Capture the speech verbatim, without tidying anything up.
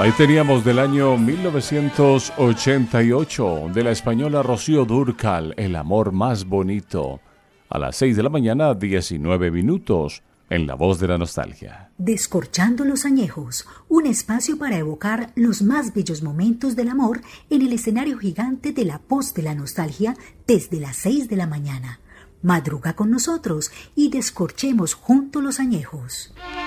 Ahí teníamos del año mil novecientos ochenta y ocho, de la española Rocío Dúrcal, El amor más bonito. A las seis de la mañana, diecinueve minutos, en La Voz de la Nostalgia. Descorchando los añejos, un espacio para evocar los más bellos momentos del amor en el escenario gigante de La Voz de la Nostalgia desde las seis de la mañana. Madruga con nosotros y descorchemos juntos los añejos.